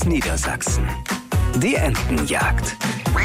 Niedersachsen. Die Entenjagd.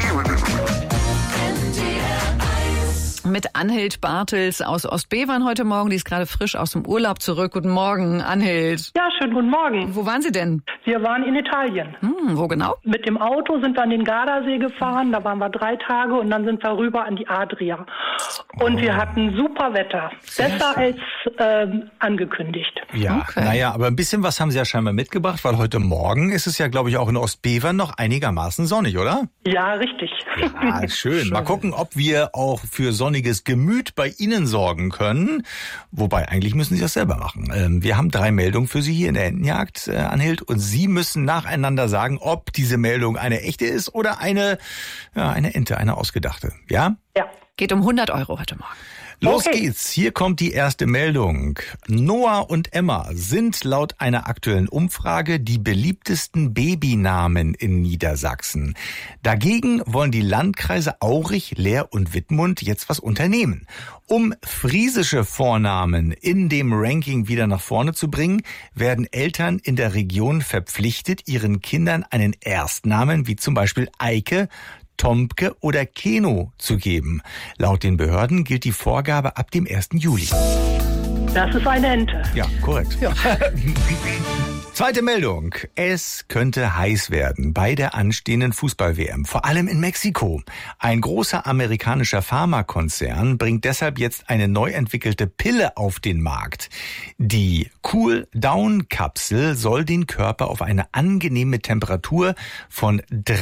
Mit Anhild Bartels aus Ostbevern heute Morgen. Die ist gerade frisch aus dem Urlaub zurück. Guten Morgen, Anhild. Ja, schönen guten Morgen. Wo waren Sie denn? Wir waren in Italien. Wo genau? Mit dem Auto sind wir an den Gardasee gefahren. Da waren wir 3 Tage und dann sind wir rüber an die Adria. Und wir hatten super Wetter. Besser als angekündigt. Ja, Okay. Naja, aber ein bisschen was haben Sie ja scheinbar mitgebracht, weil heute Morgen ist es ja, glaube ich, auch in Ostbevern noch einigermaßen sonnig, oder? Ja, richtig. Ah, schön. Mal gucken, ob wir auch für sonniges Gemüt bei Ihnen sorgen können. Wobei, eigentlich müssen Sie das selber machen. Wir haben 3 Meldungen für Sie hier in der Entenjagd, Anhild. Und Sie müssen nacheinander sagen, ob diese Meldung eine echte ist oder eine Ente, eine ausgedachte. Ja? Ja. Geht um 100 € heute Morgen. Los Okay. geht's. Hier kommt die erste Meldung. Noah und Emma sind laut einer aktuellen Umfrage die beliebtesten Babynamen in Niedersachsen. Dagegen wollen die Landkreise Aurich, Leer und Wittmund jetzt was unternehmen. Um friesische Vornamen in dem Ranking wieder nach vorne zu bringen, werden Eltern in der Region verpflichtet, ihren Kindern einen Erstnamen wie zum Beispiel Eike, Tomke oder Keno zu geben. Laut den Behörden gilt die Vorgabe ab dem 1. Juli. Das ist eine Ente. Ja, korrekt. Ja. Zweite Meldung. Es könnte heiß werden bei der anstehenden Fußball-WM, vor allem in Mexiko. Ein großer amerikanischer Pharmakonzern bringt deshalb jetzt eine neu entwickelte Pille auf den Markt. Die Cool-Down-Kapsel soll den Körper auf eine angenehme Temperatur von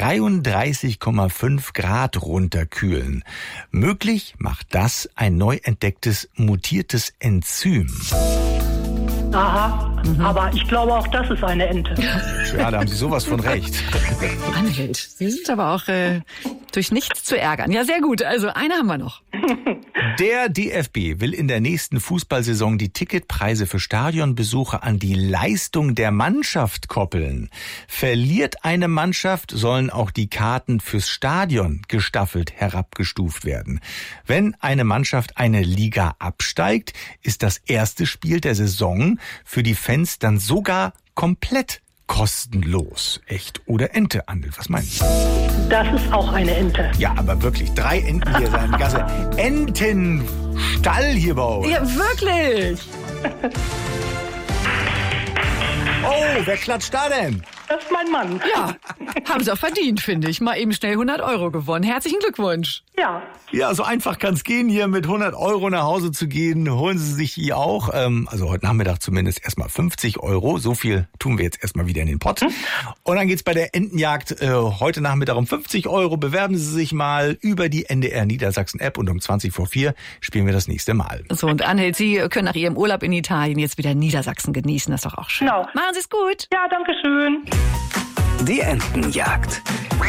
33,5 Grad runterkühlen. Möglich macht das ein neu entdecktes mutiertes Enzym. Aha. Aber ich glaube, auch das ist eine Ente. Ja, da haben Sie sowas von recht. Anhild, Sie sind aber auch durch nichts zu ärgern. Ja, sehr gut. Also eine haben wir noch. Der DFB will in der nächsten Fußballsaison die Ticketpreise für Stadionbesucher an die Leistung der Mannschaft koppeln. Verliert eine Mannschaft, sollen auch die Karten fürs Stadion gestaffelt herabgestuft werden. Wenn eine Mannschaft eine Liga absteigt, ist das erste Spiel der Saison für die Fans dann sogar komplett kostenlos. Echt oder Ente, Andel? Was meinen Sie? Das ist auch eine Ente. Ja, aber wirklich, 3 Enten hier sein Gasse. Entenstall hier bei uns. Ja, wirklich. Oh, wer klatscht da denn? Das ist mein Mann. Ja, haben Sie auch verdient, finde ich. Mal eben schnell 100 € gewonnen. Herzlichen Glückwunsch. Ja. Ja, so einfach kann's gehen, hier mit 100 € nach Hause zu gehen. Holen Sie sich die auch. Also heute Nachmittag zumindest erstmal 50 €. So viel tun wir jetzt erstmal wieder in den Pott. Und dann geht's bei der Entenjagd heute Nachmittag um 50 €. Bewerben Sie sich mal über die NDR Niedersachsen App und um 4:20 spielen wir das nächste Mal. So, und Anhild, Sie können nach Ihrem Urlaub in Italien jetzt wieder Niedersachsen genießen. Das ist doch auch schön. Genau. Machen Sie es gut. Ja, danke schön. Die Entenjagd.